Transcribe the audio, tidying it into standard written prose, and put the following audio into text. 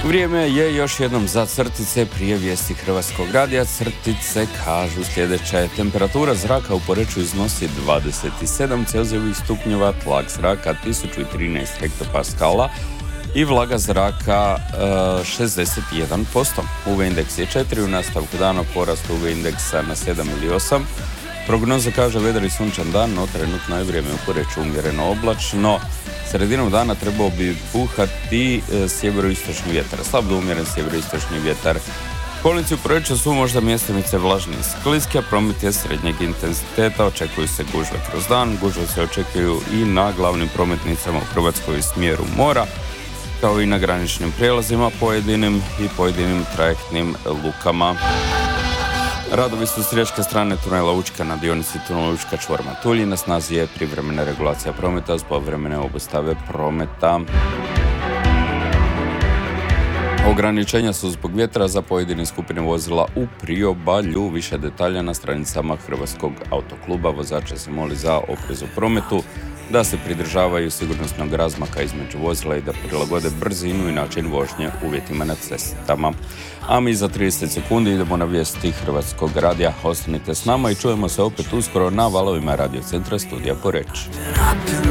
Vrijeme je još jednom za crtice prije vijesti Hrvatskog radija. Crtice kažu sljedeće: temperatura zraka u Poreču iznosi 27 Celzijevih stupnjeva, tlak zraka 1013 hektopaskala i vlaga zraka 61%. UV indeks je 4, u nastavku dana porast UV indeksa na 7 ili 8. Prognoza kaže vedar i sunčan dan, no trenutno je vrijeme u Poreču umjereno oblačno. Sredinom dana trebao bi puhati sjeveroistočni vjetar, slab do umjeren sjeveroistočni vjetar. Kolnici u Poreču su možda mjestimice vlažni i skliski, a promet je srednjeg intenziteta, očekuju se gužve kroz dan. Gužve se očekuju i na glavnim prometnicama u Hrvatskoj u smjeru mora, kao i na graničnim prijelazima pojedinim trajektnim lukama. Radovi su s riječke strane tunela Učka na dionici tunela Učka čvor Matulji. Na snazi je privremena regulacija prometa zbog povremene obustave prometa. Ograničenja su zbog vjetra za pojedine skupine vozila u priobalju. Više detalja na stranicama Hrvatskog autokluba. Vozače se moli za oprez u prometu, da se pridržavaju sigurnosnog razmaka između vozila i da prilagode brzinu i način vožnje uvjetima na cestama. A mi za 30 sekundi idemo na vijesti Hrvatskog radija. Ostanite s nama i čujemo se opet uskoro na valovima Radio Centra Studija Poreč.